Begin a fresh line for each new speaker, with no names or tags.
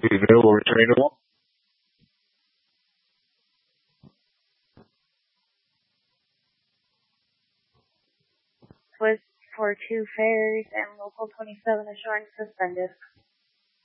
Is available returnable?
Swiss for 2 fares and local 27 is showing suspended.